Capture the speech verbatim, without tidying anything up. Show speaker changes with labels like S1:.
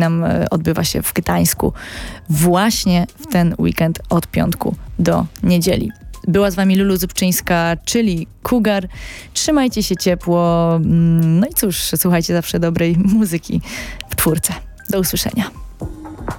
S1: przypominam, odbywa się w Gdańsku właśnie w ten weekend od piątku do niedzieli. Była z wami Lulu Zupczyńska, czyli Cougar. Trzymajcie się ciepło. No i cóż, słuchajcie zawsze dobrej muzyki w czwórce. Do usłyszenia.